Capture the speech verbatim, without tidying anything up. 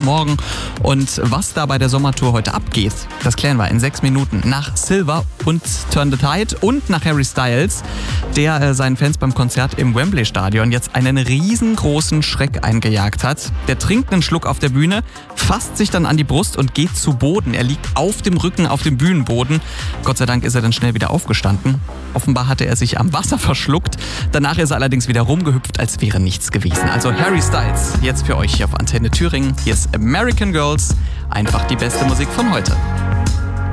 Sonntagmorgen. Und was da bei der Sommertour heute abgeht, das klären wir in sechs Minuten. Nach Silver und Turn the Tide und nach Harry Styles, der äh, seinen Fans beim Konzert im Wembley-Stadion jetzt einen riesengroßen Schreck eingejagt hat. Der trinkt einen Schluck auf der Bühne, fasst sich dann an die Brust und geht zu Boden. Er liegt auf dem Rücken auf dem Bühnenboden. Gott sei Dank ist er dann schnell wieder aufgestanden. Offenbar hatte er sich am Wasser verschluckt. Danach ist er allerdings wieder rumgehüpft, als wäre nichts gewesen. Also Harry Styles, jetzt für euch hier auf Antenne Thüringen. Hier ist American Girls, einfach die beste Musik von heute.